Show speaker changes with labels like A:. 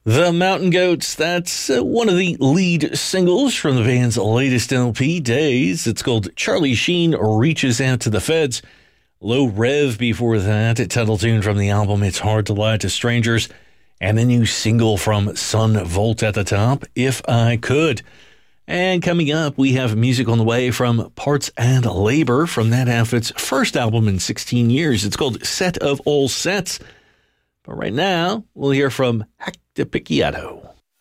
A: The Mountain Goats, that's one of the lead singles from the band's latest LP, Days. It's called Charlie Sheen Reaches Out to the Feds. Low Rev before that, a title tune from the album It's Hard to Lie to Strangers, and a new single from Son Volt at the top, If I Could. And coming up, we have music on the way from Parts and Labor from that outfit's first album in 16 years. It's called Set of All Sets. But right now, we'll hear from Hector Picciotto.